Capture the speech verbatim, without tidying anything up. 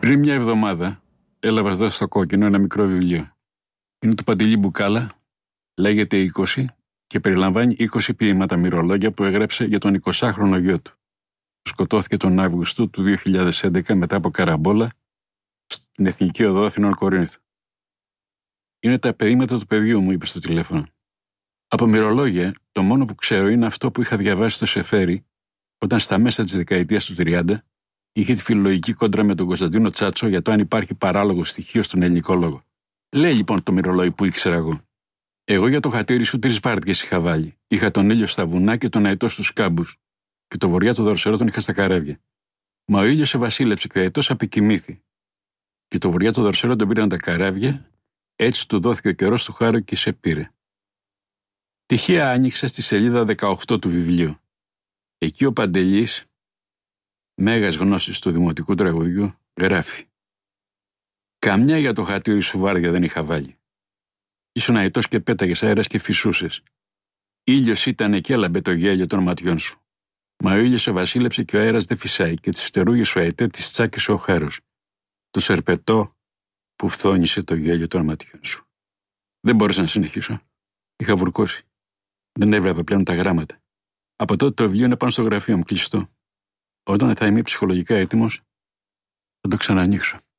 Πριν μια εβδομάδα έλαβα εδώ στο κόκκινο ένα μικρό βιβλίο. Είναι του Παντελή Μπουκάλα, λέγεται είκοσι και περιλαμβάνει είκοσι ποίηματα μυρολόγια που έγραψε για τον εικοσάχρονο γιο του. Που σκοτώθηκε τον Αύγουστο του δύο χιλιάδες έντεκα μετά από καραμπόλα στην Εθνική Οδό Αθηνών Κορίνθου. Είναι τα ποίηματα του παιδιού μου, είπε στο τηλέφωνο. Από μυρολόγια, το μόνο που ξέρω είναι αυτό που είχα διαβάσει στο Σεφέρι, όταν στα μέσα της δεκαετίας του τριάντα είχε τη φιλολογική κόντρα με τον Κωνσταντίνο Τσάτσο για το αν υπάρχει παράλογο στοιχείο στον ελληνικό λόγο. Λέει λοιπόν το μυρολόι που ήξερα εγώ. Εγώ για το χατήρι σου τρεις βάρδιες είχα βάλει. Είχα τον ήλιο στα βουνά και τον αετό στους κάμπους. Και το βοριά του δορσερό τον είχα στα καράβια. Μα ο ήλιος σε βασίλεψε και ο αετός απεκοιμήθη. Και το βοριά του δορσερό τον πήραν τα καράβια, έτσι του δόθηκε ο καιρός του χάρο και σε πήρε. Τυχαία άνοιξα στη σελίδα δεκαοκτώ του βιβλίου. Εκεί ο Παντελής, μέγας γνώσης του δημοτικού τραγουδιού, γράφει: «Καμιά για το χατήρι σου βάρδια δεν είχα βάλει. Ήσουν αετός και πέταγες αέρας και φυσούσες. Ήλιος ήτανε και έλαμπε το γέλιο των ματιών σου. Μα ο ήλιος σε βασίλεψε και ο αέρας δεν φυσάει και τις φτερούγες σου αετέ τις τσάκισε ο χάρος. Το σερπετό που φθόνησε το γέλιο των ματιών σου». Δεν μπόρεσα να συνεχίσω. Είχα βουρκώσει. Δεν έβλεπα πλέον τα γράμματα. Από τότε το βιβλίο είναι πάνω στο γραφείο μου κλειστό. Όταν θα είμαι ψυχολογικά έτοιμος, θα το ξανανοίξω.